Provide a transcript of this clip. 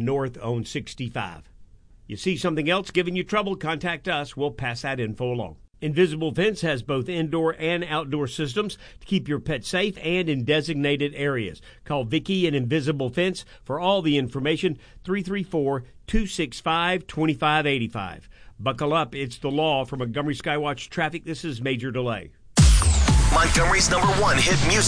north on 65. You see something else giving you trouble, contact us. We'll pass that info along. Invisible Fence has both indoor and outdoor systems to keep your pet safe and in designated areas. Call Vicki and Invisible Fence for all the information, 334-265-2585. Buckle up, it's the law. From Montgomery Skywatch Traffic, this is Major Delay. Montgomery's #1 hit music